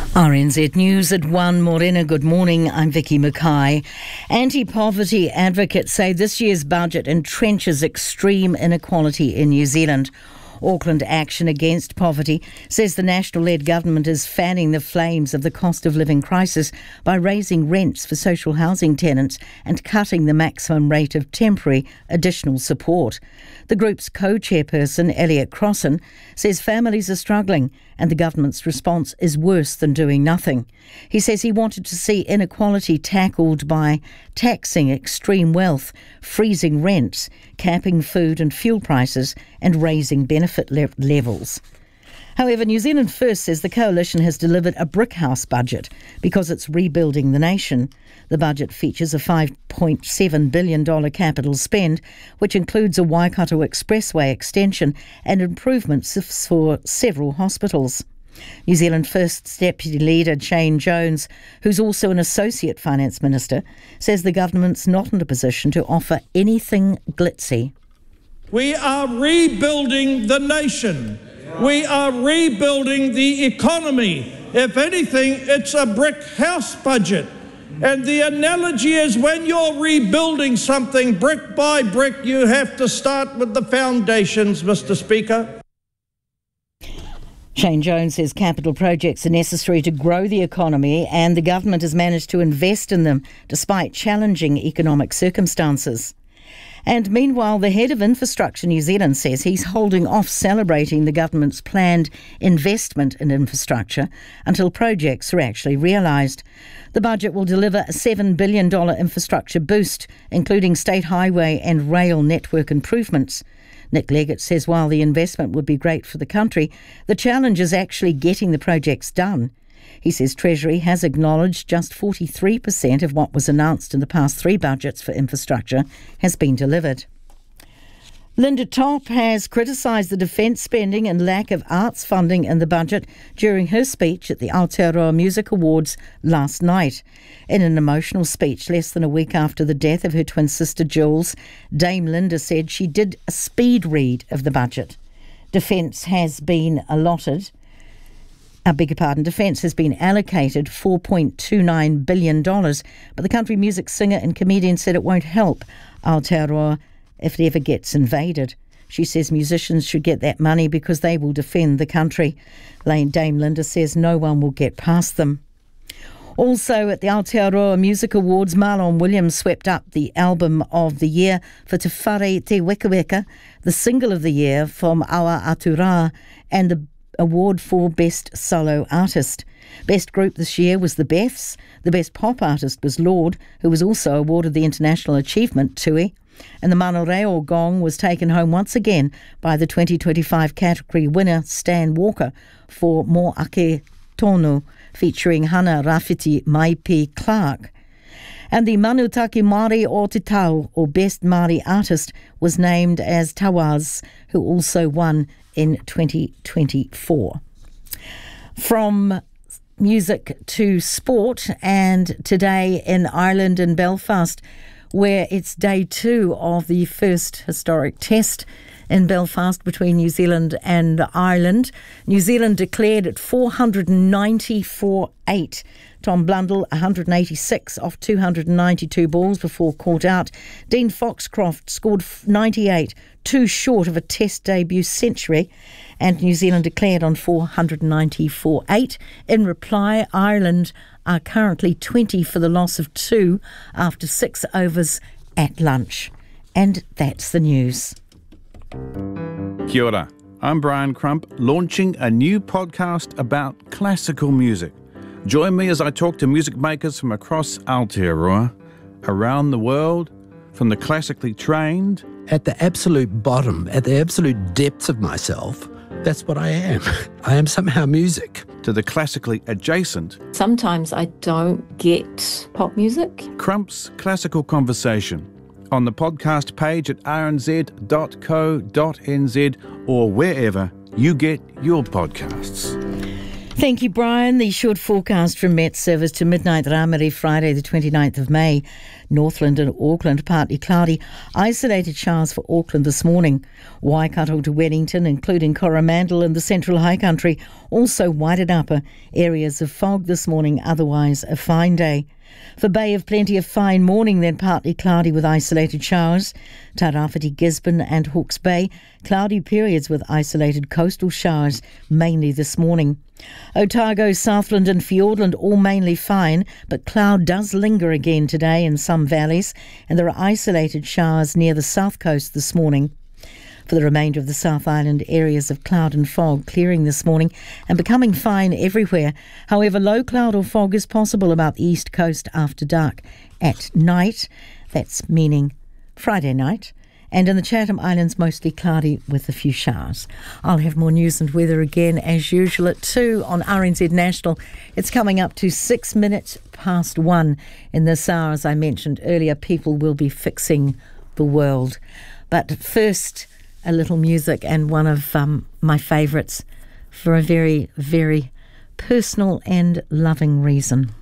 RNZ News at 1. Morena, good morning. I'm Vicky Mackay. Anti-poverty advocates say this year's budget entrenches extreme inequality in New Zealand. Auckland Action Against Poverty says the national-led government is fanning the flames of the cost of living crisis by raising rents for social housing tenants and cutting the maximum rate of temporary additional support. The group's co-chairperson, Elliot Crossan, says families are struggling and the government's response is worse than doing nothing. He says he wanted to see inequality tackled by taxing extreme wealth, freezing rents, capping food and fuel prices and raising benefit levels. However, New Zealand First says the coalition has delivered a brick house budget because it's rebuilding the nation. The budget features a $5.7 billion capital spend, which includes a Waikato Expressway extension and improvements for several hospitals. New Zealand First's Deputy Leader Shane Jones, who's also an Associate Finance Minister, says the government's not in a position to offer anything glitzy. We are rebuilding the nation. We are rebuilding the economy. If anything, it's a brick house budget. And the analogy is when you're rebuilding something brick by brick, you have to start with the foundations, Mr. Speaker. Shane Jones says capital projects are necessary to grow the economy and the government has managed to invest in them despite challenging economic circumstances. And meanwhile, the head of Infrastructure New Zealand says he's holding off celebrating the government's planned investment in infrastructure until projects are actually realised. The budget will deliver a $7 billion infrastructure boost, including state highway and rail network improvements. Nick Leggett says while the investment would be great for the country, the challenge is actually getting the projects done. He says Treasury has acknowledged just 43% of what was announced in the past three budgets for infrastructure has been delivered. Linda Topp has criticised the defence spending and lack of arts funding in the budget during her speech at the Aotearoa Music Awards last night. In an emotional speech less than a week after the death of her twin sister Jules, Dame Linda said she did a speed read of the budget. Defence has been allocated $4.29 billion, but the country music singer and comedian said it won't help Aotearoa if it ever gets invaded. She says musicians should get that money because they will defend the country. Dame Linda says no one will get past them. Also at the Aotearoa Music Awards, Marlon Williams swept up the Album of the Year for Te Whare Te Weka Weka, the Single of the Year from Awa Atura, and the award for Best Solo Artist. Best group this year was the Beths. The Best Pop Artist was Lorde, who was also awarded the International Achievement Tui. And the Mana Reo Gong was taken home once again by the 2025 category winner Stan Walker for Mo Ake Tonu, featuring Hana Rafiti Maipi Clark. And the Manutaki Māori o Te Tau, or Best Māori Artist, was named as Tawaz, who also won in 2024. From music to sport, and today in Ireland and Belfast, where it's day 2 of the first historic test in Belfast between New Zealand and Ireland. New Zealand declared at 490 for 8. Tom Blundell, 186 off 292 balls before caught out. Dean Foxcroft scored 98, too short of a test debut century. And New Zealand declared on 490 for 8. In reply, Ireland are currently 20 for the loss of 2 after 6 overs at lunch. And that's the news. Kia ora, I'm Brian Crump, launching a new podcast about classical music. Join me as I talk to music makers from across Aotearoa, around the world, from the classically trained. At the absolute bottom, at the absolute depths of myself, that's what I am. I am somehow music. To the classically adjacent. Sometimes I don't get pop music. Crump's Classical Conversation on the podcast page at rnz.co.nz or wherever you get your podcasts. Thank you, Brian. The short forecast from Met Service to midnight Ramari, Friday the 29th of May. Northland and Auckland, partly cloudy. Isolated showers for Auckland this morning. Waikato to Wellington, including Coromandel and the Central High Country. Also whited upper areas of fog this morning, otherwise a fine day. For Bay of Plenty, a fine morning, then partly cloudy with isolated showers. Tairāwhiti, Gisborne and Hawke's Bay, cloudy periods with isolated coastal showers, mainly this morning. Otago, Southland and Fiordland all mainly fine, but cloud does linger again today in some valleys, and there are isolated showers near the south coast this morning. For the remainder of the South Island, areas of cloud and fog clearing this morning and becoming fine everywhere. However, low cloud or fog is possible about the east coast after dark at night. That's meaning Friday night. And in the Chatham Islands, mostly cloudy with a few showers. I'll have more news and weather again as usual at 2 on RNZ National. It's coming up to 6 minutes past 1 in this hour. As I mentioned earlier, people will be fixing the world. But first, a little music, and one of my favourites for a very, very personal and loving reason.